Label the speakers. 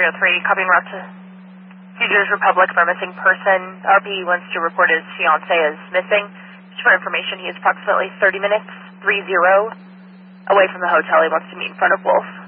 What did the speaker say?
Speaker 1: 603, copying route to Futures Republic for a missing person. RP wants to report his fiancé is missing. Just for information, he is approximately 30 minutes, 30, away from the hotel. He wants to meet in front of Wolf.